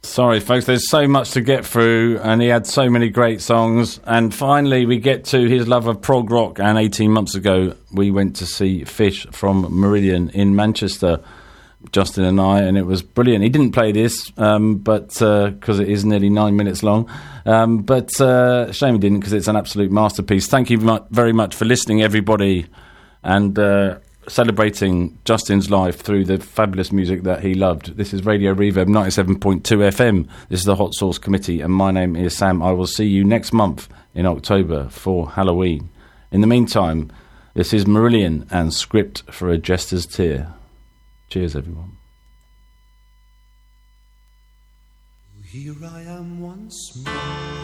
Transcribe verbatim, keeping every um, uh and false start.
Sorry, folks, there's so much to get through, and he had so many great songs. And finally, we get to his love of prog rock, and eighteen months ago, we went to see Fish from Meridian in Manchester, Justin and I, and it was brilliant. He didn't play this, um, but because uh, it is nearly nine minutes long. Um, but uh, shame he didn't, because it's an absolute masterpiece. Thank you mu- very much for listening, everybody, and uh, celebrating Justin's life through the fabulous music that he loved. This is Radio Reverb ninety-seven point two F M. This is the Hot Sauce Committee, and my name is Sam. I will see you next month in October for Halloween. In the meantime, this is Marillion and Script for a Jester's Tear. Cheers, everyone. Here I am once more.